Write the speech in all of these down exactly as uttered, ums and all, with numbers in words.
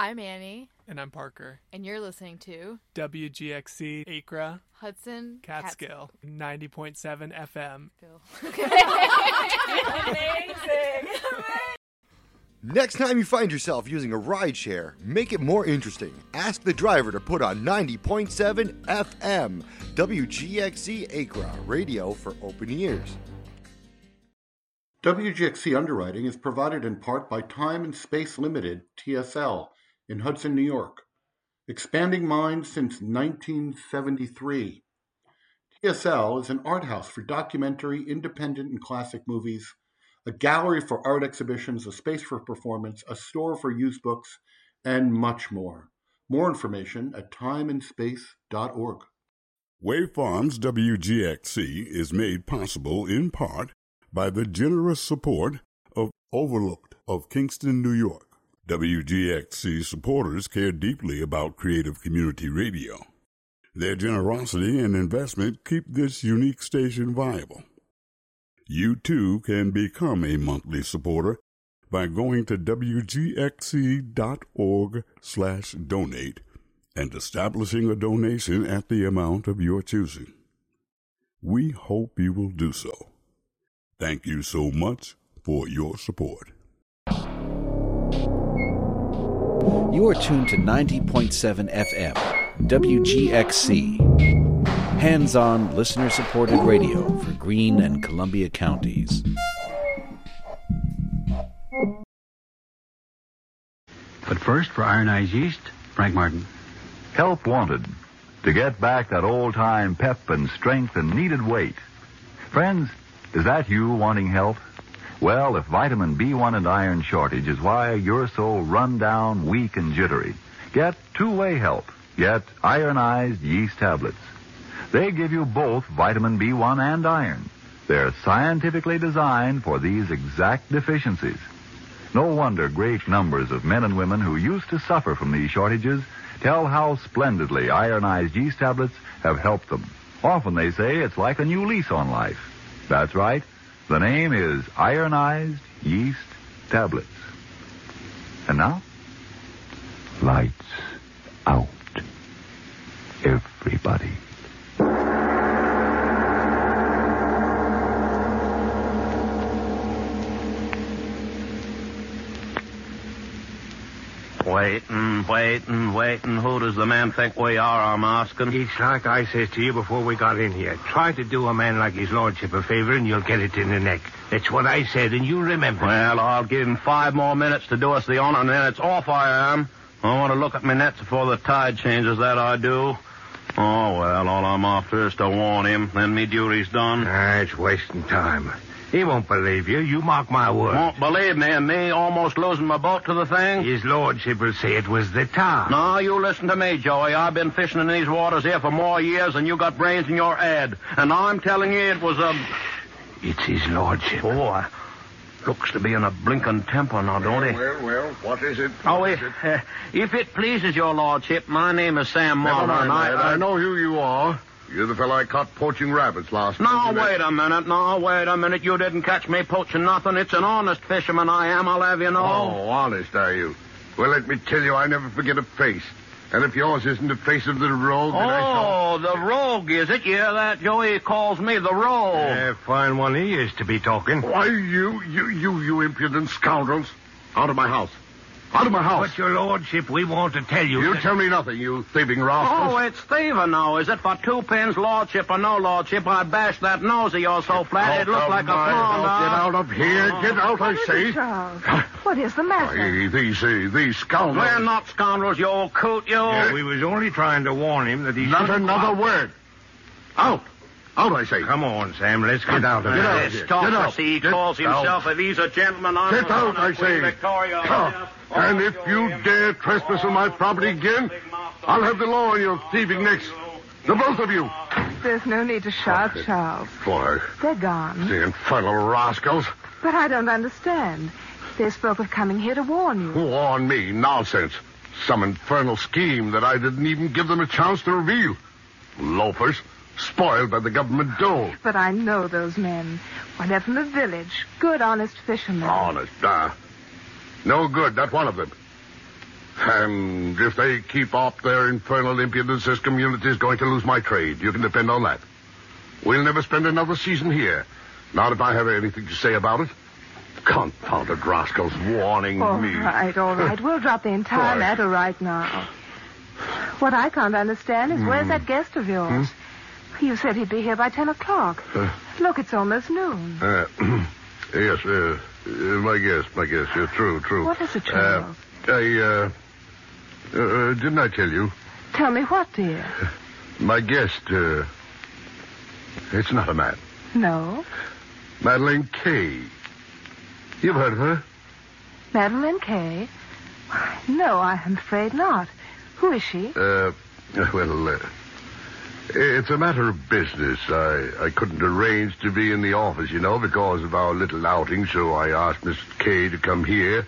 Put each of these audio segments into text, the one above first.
I'm Annie. And I'm Parker. And you're listening to W G X C, Acra, Hudson, Catskill, ninety point seven F M. Amazing. Next time you find yourself using a rideshare, make it more interesting. Ask the driver to put on ninety point seven F M. W G X C Acra, radio for open ears. W G X C underwriting is provided in part by Time and Space Limited, T S L, in Hudson, New York. Expanding minds since nineteen seventy-three. T S L is an art house for documentary, independent, and classic movies, a gallery for art exhibitions, a space for performance, a store for used books, and much more. More information at time and space dot org. Wave Farms W G X C is made possible in part by the generous support of Overlooked of Kingston, New York. W G X C supporters care deeply about creative community radio. Their generosity and investment keep this unique station viable. You too can become a monthly supporter by going to W G X C dot org slash donate and establishing a donation at the amount of your choosing. We hope you will do so. Thank you so much for your support. You are tuned to ninety point seven F M, W G X C. Hands-on, listener-supported radio for Greene and Columbia counties. But first, for Ironized Yeast, Frank Martin. Help wanted to get back that old-time pep and strength and needed weight. Friends, is that you wanting help? Well, if vitamin B one and iron shortage is why you're so run down, weak, and jittery, get two-way help. Get Ironized Yeast tablets. They give you both vitamin B one and iron. They're scientifically designed for these exact deficiencies. No wonder great numbers of men and women who used to suffer from these shortages tell how splendidly Ironized Yeast tablets have helped them. Often they say it's like a new lease on life. That's right. The name is Ironized Yeast Tablets. And now, lights out. Everybody. Waiting, waiting, waiting. Who does the man think we are, I'm asking? It's like I says to you before we got in here. Try to do a man like his lordship a favor and you'll get it in the neck. That's what I said, and you remember. Well, I'll give him five more minutes to do us the honor, and then it's off I am. I want to look at my nets before the tide changes, that I do. Oh, well, all I'm after is to warn him. Then me duty's done. Ah, it's wasting time. He won't believe you. You mark my word. Won't believe me, and me almost losing my boat to the thing? His lordship will say it was the tar. No, you listen to me, Joey. I've been fishing in these waters here for more years than you got brains in your head. And I'm telling you it was a... It's his lordship. Oh, looks to be in a blinking temper now, don't he? Well, well, well, what is it? Oh, what if, is it? Uh, if it pleases your lordship, my name is Sam Never Martin. mind, I, lad. I, I know who you are. You're the fellow I caught poaching rabbits last No, night. wait a minute. No, wait a minute. You didn't catch me poaching nothing. It's an honest fisherman I am, I'll have you know. Oh, honest, are you? Well, let me tell you, I never forget a face. And if yours isn't the face of the rogue that I saw... Oh, the rogue, is it? Yeah, that Joey calls me the rogue. Yeah, fine one he is to be talking. Why, you, you, you, you impudent scoundrels. Out of my house. Out of my house. But, your lordship, we want to tell you... You that... tell me nothing, you thieving rascals. Oh, it's thieving now, is it? For two pins, lordship or no lordship, I bashed that nose of yours so flat it looked like a pond. Get out of here. Oh. Get out, I say. Charles, what is the matter? Why, these, uh, these scoundrels... We're not scoundrels, you old coot, you. Yeah, we was only trying to warn him that he Not another walk. word. Out. Out, I say. Come on, Sam, let's get out of Get here. out. This Get autocracy, he Get calls himself. out. If he's a gentleman, I'm Get out, I say. Victoria. Come. And if you dare trespass on my property again, I'll have the law on your thieving necks. The both of you. There's no need to shout, Charles. Boy, They're gone. the infernal rascals. But I don't understand. They spoke of coming here to warn you. Warn me. Nonsense. Some infernal scheme that I didn't even give them a chance to reveal. Loafers. Spoiled by the government dole. But I know those men. Why, they're from the village. Good, honest fishermen. Honest, ah. No good, not one of them. And if they keep up their infernal impudence, this community is going to lose my trade. You can depend on that. We'll never spend another season here. Not if I have anything to say about it. Confounded rascals warning All me. All right, all right. We'll drop the entire Why? matter right now. What I can't understand is where's Hmm. that guest of yours? You said he'd be here by ten o'clock. Uh, Look, it's almost noon. uh, yes, uh, uh, my guess, my guess. Uh, true, true. What is it, Charles? Uh, I, uh, uh, didn't I tell you? Tell me what, dear? My guest, uh, it's not a man. No. Madeleine Kay. You've heard of her? Madeline Kay? No, I'm afraid not. Who is she? Uh, well, uh, it's a matter of business. I, I couldn't arrange to be in the office, you know, because of our little outing, so I asked Miss Kay to come here.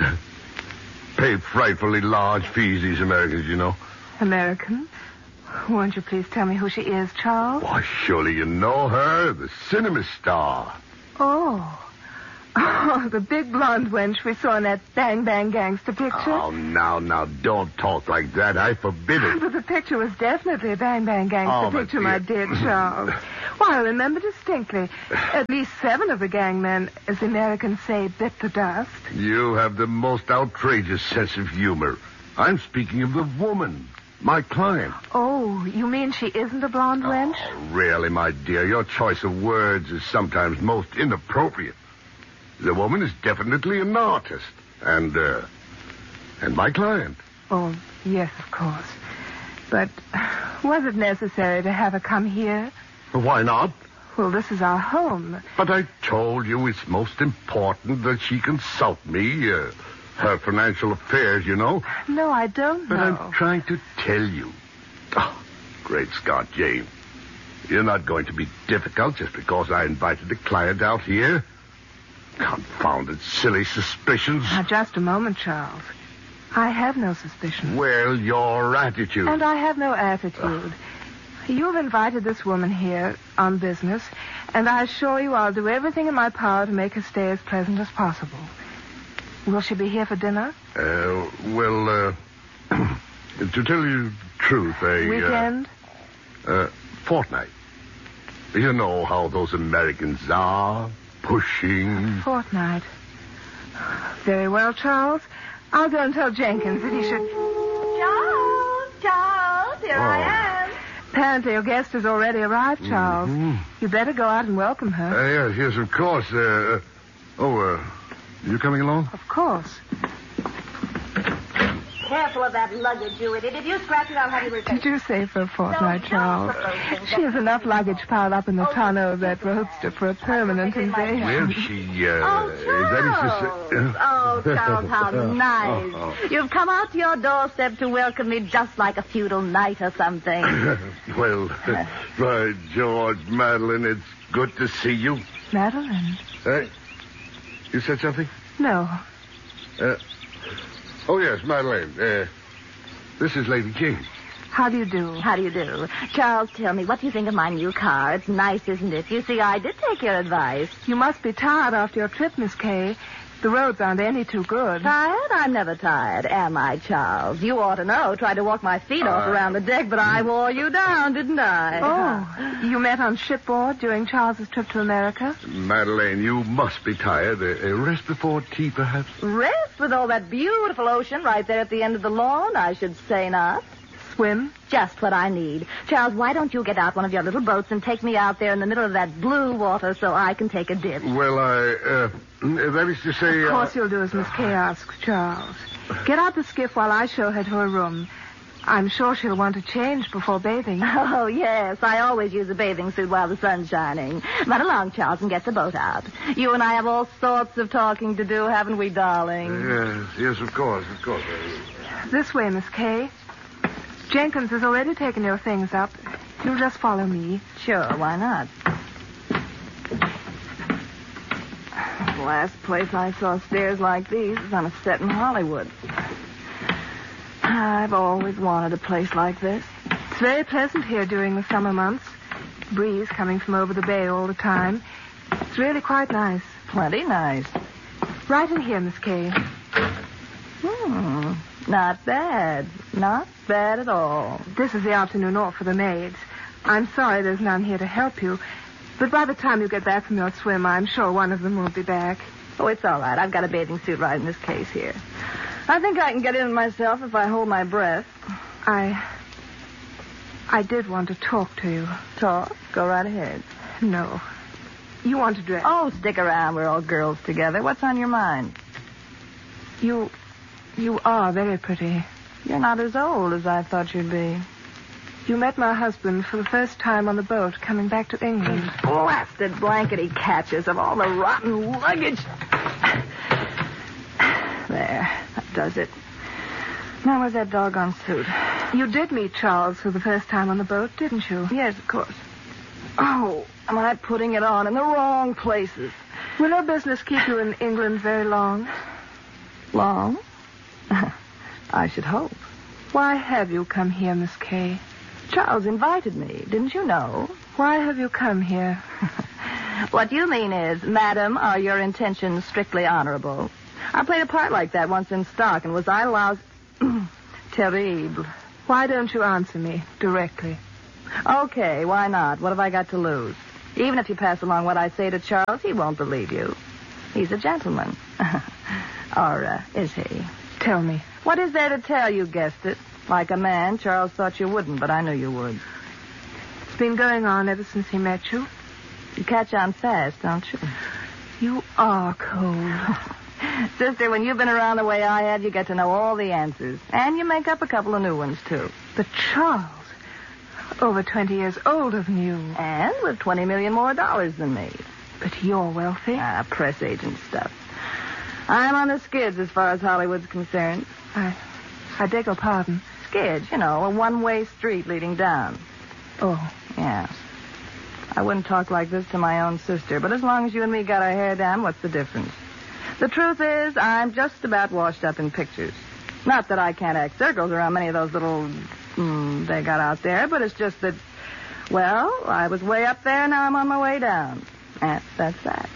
Pay frightfully large fees, these Americans, you know. American? Won't you please tell me who she is, Charles? Why, surely you know her, the cinema star. Oh. Oh, the big blonde wench we saw in that Bang Bang Gangster picture. Oh, now, now, don't talk like that. I forbid it. But the picture was definitely a Bang Bang Gangster Oh, my picture, my dear. dear Charles. Why, I remember distinctly. At least seven of the gangmen, as the Americans say, bit the dust. You have the most outrageous sense of humor. I'm speaking of the woman, my client. Oh, you mean she isn't a blonde wench? Oh, really, my dear, your choice of words is sometimes most inappropriate. The woman is definitely an artist, and, uh, and my client. Oh, yes, of course. But was it necessary to have her come here? Why not? Well, this is our home. But I told you it's most important that she consult me, uh, her financial affairs, you know. No, I don't But know. I'm trying to tell you. Oh, great Scott, Jane. You're not going to be difficult just because I invited a client out here. Confounded silly suspicions. Now, just a moment, Charles. I have no suspicion. Well, your attitude. And I have no attitude. You've invited this woman here on business, and I assure you I'll do everything in my power to make her stay as pleasant as possible. Will she be here for dinner? Uh, well, uh, to tell you the truth, a... Weekend? Uh, uh, fortnight. You know how those Americans are. Pushing. Fortnight. Very well, Charles. I'll go and tell Jenkins that he should... Charles, Charles, here Oh. I am. Apparently your guest has already arrived, Charles. Mhm. You better go out and welcome her. Uh, yes, yes, of course. Uh, uh, oh, uh, you coming along? Of course. Careful of that luggage, you idiot. If you scratch it, I'll have you repaired. Did you say for a fortnight, Charles? She has enough luggage piled up in the tonneau of that roadster for a permanent invasion. Well, she, uh... Oh, is that Charles. is to say... Oh, Charles, how nice. Oh, oh. You've come out to your doorstep to welcome me just like a feudal knight or something. Well, by George, Madeline, it's good to see you. Madeline? Hey, you said something? No. Uh, oh, yes, Madeline. Uh, this is Lady Jane. How do you do? How do you do? Charles, tell me, what do you think of my new car? It's nice, isn't it? You see, I did take your advice. You must be tired after your trip, Miss Kay. The roads aren't any too good. Tired? I'm never tired, am I, Charles? You ought to know. Tried to walk my feet off Uh, around the deck, but I wore you down, didn't I? Oh, you met on shipboard during Charles's trip to America? Madeline, you must be tired. Uh, uh, rest before tea, perhaps? Rest with all that beautiful ocean right there at the end of the lawn? I should say not. Swim? Just what I need. Charles, why don't you get out one of your little boats and take me out there in the middle of that blue water so I can take a dip? Well, I, uh, that is to say... Of course uh, you'll do as Miss Kay asks, Charles. Get out the skiff while I show her to her room. I'm sure she'll want to change before bathing. Oh, yes. I always use a bathing suit while the sun's shining. Run along, Charles, and get the boat out. You and I have all sorts of talking to do, haven't we, darling? Yes, yes, of course, of course. This way, Miss Kay. Jenkins has already taken your things up. You'll just follow me. Sure, why not? The last place I saw stairs like these was on a set in Hollywood. I've always wanted a place like this. It's very pleasant here during the summer months. Breeze coming from over the bay all the time. It's really quite nice. Plenty nice. Right in here, Miss Kay. Hmm. Not bad. Not bad at all. This is the afternoon off for the maids. I'm sorry there's none here to help you, but by the time you get back from your swim, I'm sure one of them will be back. Oh, it's all right. I've got a bathing suit right in this case here. I think I can get in myself if I hold my breath. I... I did want to talk to you. Talk? Go right ahead. No. You want to dress? Oh, stick around. We're all girls together. What's on your mind? You... You are very pretty. You're not as old as I thought you'd be. You met my husband for the first time on the boat coming back to England. Blasted blankety catches of all the rotten luggage. There. That does it. Now, where's that doggone suit? You did meet Charles for the first time on the boat, didn't you? Yes, of course. Oh, am I putting it on in the wrong places? Will your business keep you in England very long? Long? I should hope. Why have you come here, Miss Kay? Charles invited me. Didn't you know? Why have you come here? What you mean is, Madam, are your intentions strictly honorable? I played a part like that once in stock, and was I lousy? Terrible. Why don't you answer me directly? Okay, why not? What have I got to lose? Even if you pass along what I say to Charles, he won't believe you. He's a gentleman. Or uh, is he? Tell me. What is there to tell? You guessed it. Like a man, Charles thought you wouldn't, but I knew you would. It's been going on ever since he met you. You catch on fast, don't you? You are cold. Sister, when you've been around the way I have, you get to know all the answers. And you make up a couple of new ones, too. But Charles, over twenty years older than you. And with twenty million more dollars than me. But you're wealthy. Ah, press agent stuff. I'm on the skids as far as Hollywood's concerned. I, I beg your pardon. Skids, you know, a one-way street leading down. Oh. Yeah. I wouldn't talk like this to my own sister, but as long as you and me got our hair down, what's the difference? The truth is, I'm just about washed up in pictures. Not that I can't act circles around many of those little, mm, they got out there, but it's just that, well, I was way up there, now I'm on my way down. And that's that.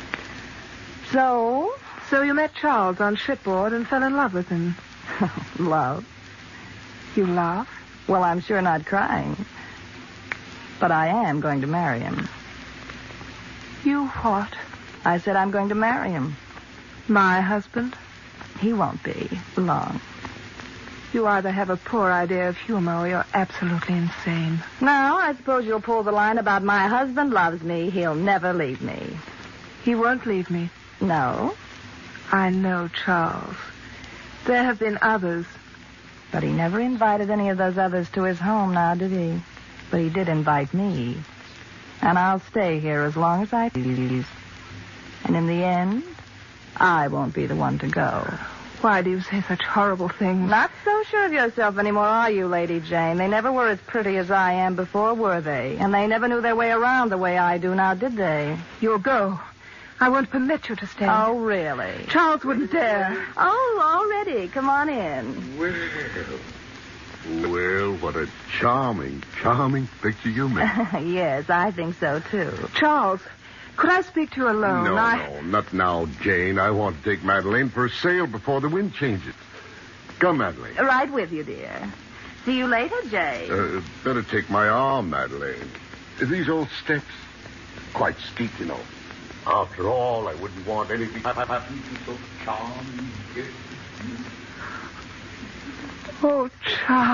So... So you met Charles on shipboard and fell in love with him. Love? You laugh? Well, I'm sure not crying. But I am going to marry him. You what? I said I'm going to marry him. My husband? He won't be long. You either have a poor idea of humor or you're absolutely insane. Now, I suppose you'll pull the line about my husband loves me. He'll never leave me. He won't leave me. No? I know Charles. There have been others. But he never invited any of those others to his home now, did he? But he did invite me. And I'll stay here as long as I please. And in the end, I won't be the one to go. Why do you say such horrible things? Not so sure of yourself anymore, are you, Lady Jane? They never were as pretty as I am before, were they? And they never knew their way around the way I do now, did they? You'll go. I won't permit you to stay. Oh, really? Charles wouldn't dare. Oh, already. Come on in. Well, well, what a charming, charming picture you make. Yes, I think so, too. Charles, could I speak to you alone? No, I... no, not now, Jane. I want to take Madeline for a sail before the wind changes. Come, Madeline. Right with you, dear. See you later, Jay. Uh, better take my arm, Madeline. These old steps, quite steep, you know. After all, I wouldn't want anything so charming. Oh, Charles.